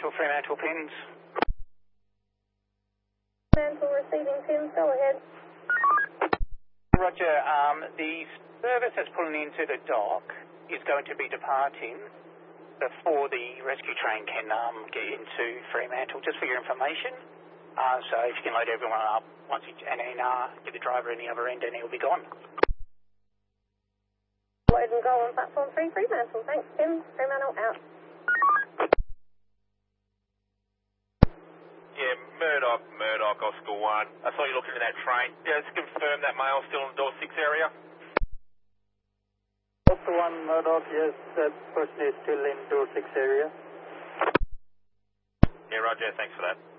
Fremantle pins. Fremantle receiving pins, go ahead. Roger, the service that's pulling into the dock is going to be departing before the rescue train can get into Fremantle, just for your information. So if you can load everyone up once and then get the driver in the other end and he'll be gone. Load and go on platform 3, Fremantle. Thanks, Tim. Fremantle out. Yeah, Murdoch, Oscar 1. I saw you looking at that train. Yeah, just confirm that mail's still in the door 6 area. Oscar 1, Murdoch, yes, that person is still in door 6 area. Yeah, Roger, thanks for that.